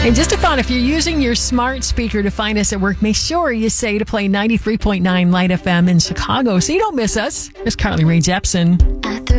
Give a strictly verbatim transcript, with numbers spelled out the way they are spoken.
And just a thought, if you're using your smart speaker to find us at work, make sure you say to play ninety-three point nine Light F M in Chicago so you don't miss us. Here's Carly Rae Jepsen.